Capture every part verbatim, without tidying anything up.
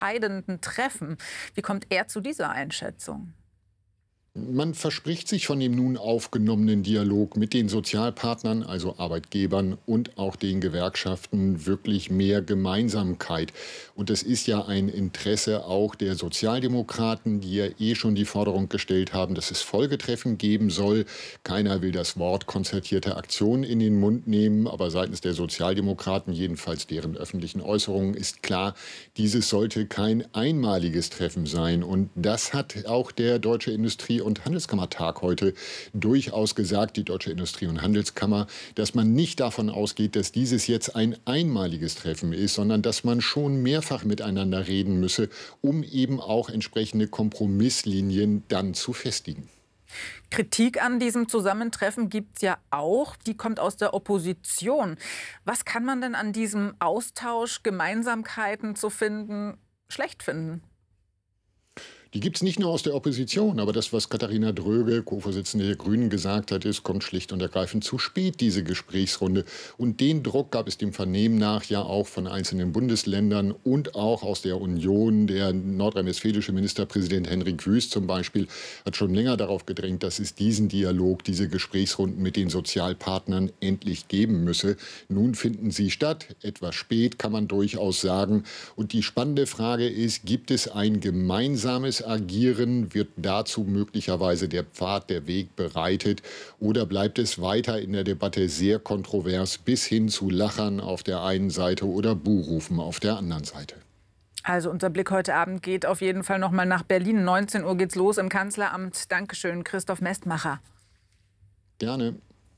entscheidenden Treffen. Wie kommt er zu dieser Einschätzung? Man verspricht sich von dem nun aufgenommenen Dialog mit den Sozialpartnern, also Arbeitgebern und auch den Gewerkschaften, wirklich mehr Gemeinsamkeit. Und es ist ja ein Interesse auch der Sozialdemokraten, die ja eh schon die Forderung gestellt haben, dass es Folgetreffen geben soll. Keiner will das Wort konzertierte Aktion in den Mund nehmen, aber seitens der Sozialdemokraten, jedenfalls deren öffentlichen Äußerungen, ist klar, dieses sollte kein einmaliges Treffen sein. Und das hat auch der Deutsche Industrie- und Handelskammertag heute durchaus gesagt, die Deutsche Industrie- und Handelskammer, dass man nicht davon ausgeht, dass dieses jetzt ein einmaliges Treffen ist, sondern dass man schon mehrfach miteinander reden müsse, um eben auch entsprechende Kompromisslinien dann zu festigen. Kritik an diesem Zusammentreffen gibt es ja auch. Die kommt aus der Opposition. Was kann man denn an diesem Austausch, Gemeinsamkeiten zu finden, schlecht finden? Die gibt es nicht nur aus der Opposition, aber das, was Katharina Dröge, Co-Vorsitzende der Grünen, gesagt hat, ist, kommt schlicht und ergreifend zu spät, diese Gesprächsrunde. Und den Druck gab es dem Vernehmen nach ja auch von einzelnen Bundesländern und auch aus der Union. Der nordrhein-westfälische Ministerpräsident Henrik Wüst zum Beispiel hat schon länger darauf gedrängt, dass es diesen Dialog, diese Gesprächsrunden mit den Sozialpartnern endlich geben müsse. Nun finden sie statt, etwas spät, kann man durchaus sagen. Und die spannende Frage ist, gibt es ein gemeinsames Agieren, wird dazu möglicherweise der Pfad, der Weg bereitet, oder bleibt es weiter in der Debatte sehr kontrovers bis hin zu Lachern auf der einen Seite oder Buhrufen auf der anderen Seite? Also unser Blick heute Abend geht auf jeden Fall noch mal nach Berlin. neunzehn Uhr geht's los im Kanzleramt. Dankeschön, Christoph Mestmacher. Gerne.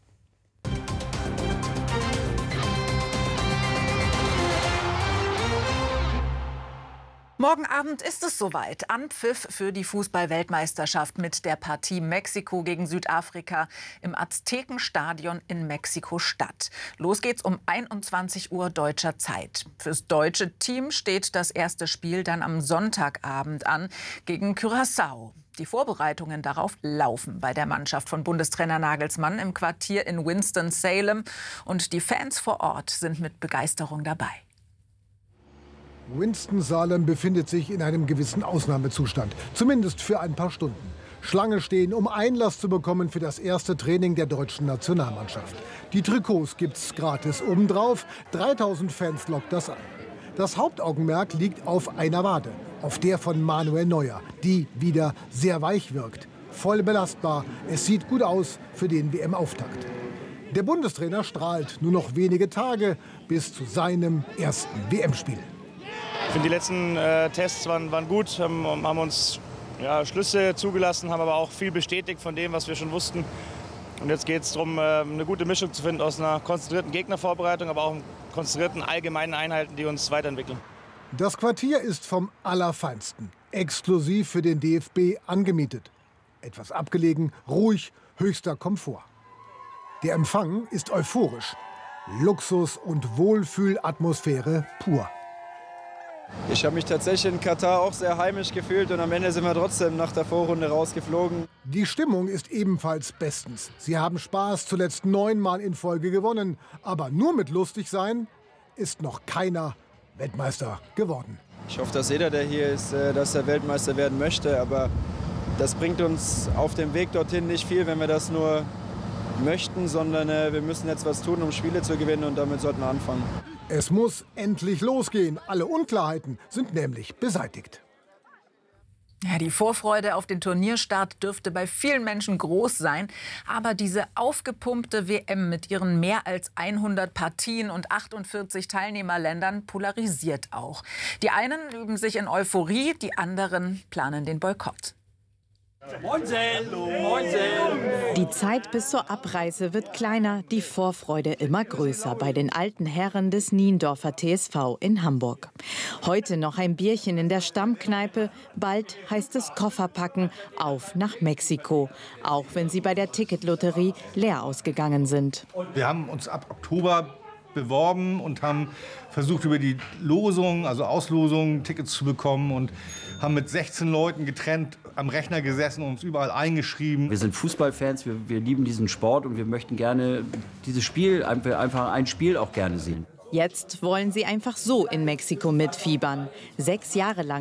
Morgen Abend ist es soweit. Anpfiff für die Fußball-Weltmeisterschaft mit der Partie Mexiko gegen Südafrika im Aztekenstadion in Mexiko-Stadt. Los geht's um einundzwanzig Uhr deutscher Zeit. Fürs deutsche Team steht das erste Spiel dann am Sonntagabend an gegen Curaçao. Die Vorbereitungen darauf laufen bei der Mannschaft von Bundestrainer Nagelsmann im Quartier in Winston-Salem. Und die Fans vor Ort sind mit Begeisterung dabei. Winston-Salem befindet sich in einem gewissen Ausnahmezustand, zumindest für ein paar Stunden. Schlange stehen, um Einlass zu bekommen für das erste Training der deutschen Nationalmannschaft. Die Trikots gibt's gratis obendrauf, dreitausend Fans lockt das an. Das Hauptaugenmerk liegt auf einer Wade, auf der von Manuel Neuer, die wieder sehr weich wirkt. Voll belastbar, es sieht gut aus für den W M-Auftakt. Der Bundestrainer strahlt, nur noch wenige Tage bis zu seinem ersten W M-Spiel. Ich finde, die letzten äh, Tests waren, waren gut, haben, haben uns ja, Schlüsse zugelassen, haben aber auch viel bestätigt von dem, was wir schon wussten. Und jetzt geht es darum, äh, eine gute Mischung zu finden aus einer konzentrierten Gegnervorbereitung, aber auch konzentrierten allgemeinen Einheiten, die uns weiterentwickeln. Das Quartier ist vom Allerfeinsten, exklusiv für den D F B angemietet. Etwas abgelegen, ruhig, höchster Komfort. Der Empfang ist euphorisch. Luxus und Wohlfühlatmosphäre pur. Ich habe mich tatsächlich in Katar auch sehr heimisch gefühlt und am Ende sind wir trotzdem nach der Vorrunde rausgeflogen. Die Stimmung ist ebenfalls bestens. Sie haben Spaß, zuletzt neunmal in Folge gewonnen. Aber nur mit lustig sein ist noch keiner Weltmeister geworden. Ich hoffe, dass jeder, der hier ist, dass er Weltmeister werden möchte. Aber das bringt uns auf dem Weg dorthin nicht viel, wenn wir das nur möchten, sondern wir müssen jetzt was tun, um Spiele zu gewinnen und damit sollten wir anfangen. Es muss endlich losgehen. Alle Unklarheiten sind nämlich beseitigt. Ja, die Vorfreude auf den Turnierstart dürfte bei vielen Menschen groß sein. Aber diese aufgepumpte W M mit ihren mehr als hundert Partien und achtundvierzig Teilnehmerländern polarisiert auch. Die einen üben sich in Euphorie, die anderen planen den Boykott. Die Zeit bis zur Abreise wird kleiner, die Vorfreude immer größer bei den alten Herren des Niendorfer T S V in Hamburg. Heute noch ein Bierchen in der Stammkneipe, bald heißt es Koffer packen, auf nach Mexiko, auch wenn sie bei der Ticketlotterie leer ausgegangen sind. Wir haben uns ab Oktober beworben und haben versucht, über die Losung, also Auslosung, Tickets zu bekommen und haben mit sechzehn Leuten getrennt am Rechner gesessen und uns überall eingeschrieben. Wir sind Fußballfans, wir, wir lieben diesen Sport und wir möchten gerne dieses Spiel, einfach ein Spiel auch gerne sehen. Jetzt wollen sie einfach so in Mexiko mitfiebern. Sechs Jahre lang